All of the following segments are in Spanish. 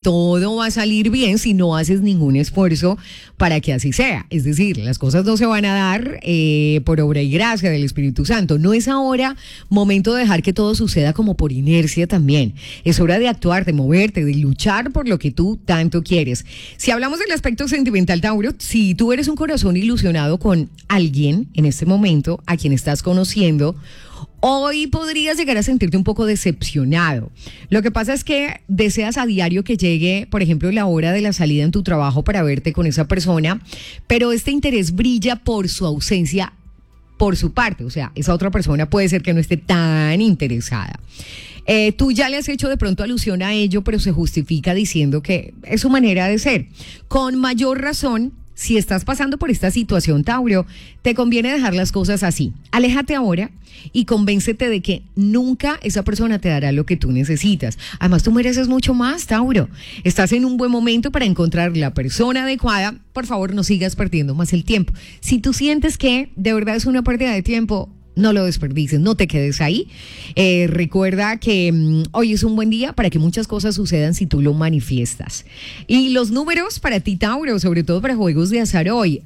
todo va a salir bien si no haces ningún esfuerzo para que así sea. Es decir, las cosas no se van a dar por obra y gracia del Espíritu Santo. No es ahora momento de dejar que todo suceda como por inercia también. Es hora de actuar, de moverte, de luchar por lo que tú tanto quieres. Si hablamos del aspecto sentimental, Tauro, si tú eres un corazón ilusionado con alguien en este momento, a quien estás conociendo, hoy podrías llegar a sentirte un poco decepcionado. Lo que pasa es que deseas a diario que llegue, por ejemplo, la hora de la salida en tu trabajo para verte con esa persona, pero este interés brilla por su ausencia por su parte. O sea, esa otra persona puede ser que no esté tan interesada. Tú ya le has hecho de pronto alusión a ello, pero se justifica diciendo que es su manera de ser. Con mayor razón, si estás pasando por esta situación, Tauro, te conviene dejar las cosas así. Aléjate ahora y convéncete de que nunca esa persona te dará lo que tú necesitas. Además, tú mereces mucho más, Tauro. Estás en un buen momento para encontrar la persona adecuada. Por favor, no sigas perdiendo más el tiempo. Si tú sientes que de verdad es una pérdida de tiempo, no lo desperdices, no te quedes ahí. Recuerda que hoy es un buen día para que muchas cosas sucedan si tú lo manifiestas. Y los números para ti, Tauro, sobre todo para juegos de azar hoy,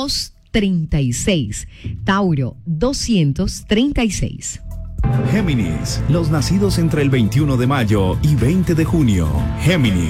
236. Tauro, 236. Géminis, los nacidos entre el 21 de mayo y 20 de junio. Géminis.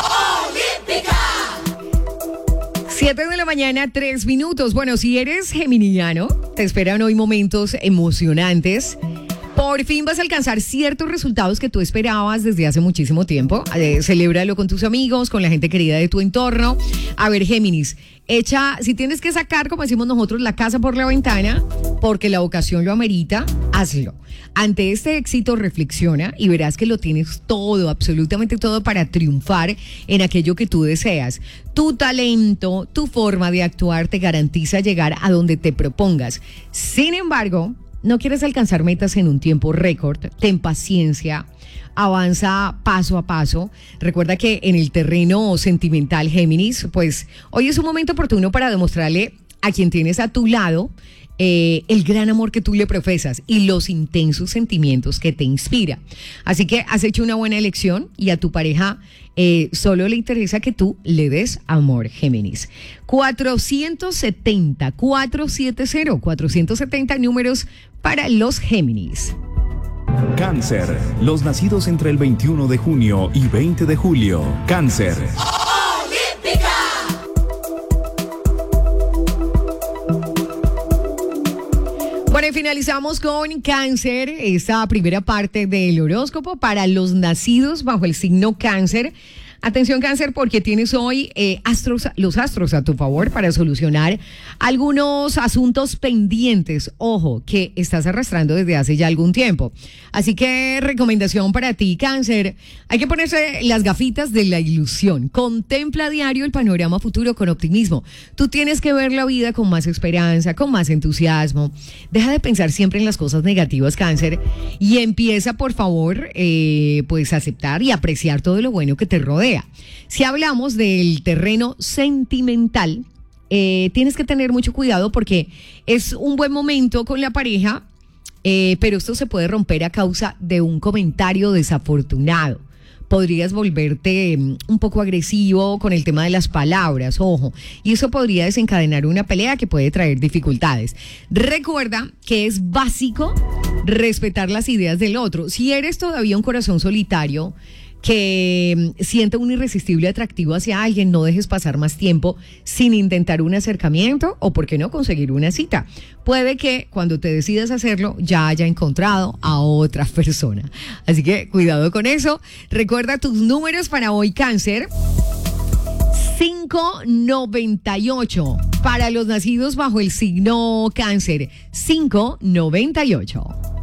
7 de la mañana, 3 minutos. Bueno, si eres geminiano, te esperan hoy momentos emocionantes. Por fin vas a alcanzar ciertos resultados que tú esperabas desde hace muchísimo tiempo. Celébralo con tus amigos, con la gente querida de tu entorno. A ver, Géminis, si tienes que sacar, como decimos nosotros, la casa por la ventana, porque la ocasión lo amerita, hazlo. Ante este éxito, reflexiona y verás que lo tienes todo, absolutamente todo para triunfar en aquello que tú deseas. Tu talento, tu forma de actuar te garantiza llegar a donde te propongas. Sin embargo, no quieres alcanzar metas en un tiempo récord, ten paciencia, avanza paso a paso. Recuerda que en el terreno sentimental, Géminis, pues hoy es un momento oportuno para demostrarle a quien tienes a tu lado el gran amor que tú le profesas y los intensos sentimientos que te inspira. Así que has hecho una buena elección y a tu pareja solo le interesa que tú le des amor, Géminis. 470 números para los Géminis. Cáncer, los nacidos entre el 21 de junio y 20 de julio. Cáncer. Bueno, y finalizamos con Cáncer, esta primera parte del horóscopo para los nacidos bajo el signo Cáncer. Atención, Cáncer, porque tienes hoy los astros a tu favor para solucionar algunos asuntos pendientes, ojo, que estás arrastrando desde hace ya algún tiempo. Así que recomendación para ti, Cáncer, hay que ponerse las gafitas de la ilusión. Contempla a diario el panorama futuro con optimismo. Tú tienes que ver la vida con más esperanza, con más entusiasmo. Deja de pensar siempre en las cosas negativas, Cáncer, y empieza, por favor, pues a aceptar y apreciar todo lo bueno que te rodea. Si hablamos del terreno sentimental, tienes que tener mucho cuidado porque es un buen momento con la pareja, pero esto se puede romper a causa de un comentario desafortunado. Podrías volverte un poco agresivo con el tema de las palabras, ojo, y eso podría desencadenar una pelea que puede traer dificultades. Recuerda que es básico respetar las ideas del otro. Si eres todavía un corazón solitario que siente un irresistible atractivo hacia alguien, no dejes pasar más tiempo sin intentar un acercamiento o, por qué no, conseguir una cita. Puede que cuando te decidas hacerlo ya haya encontrado a otra persona. Así que cuidado con eso. Recuerda tus números para hoy, Cáncer. 598 para los nacidos bajo el signo Cáncer. 598.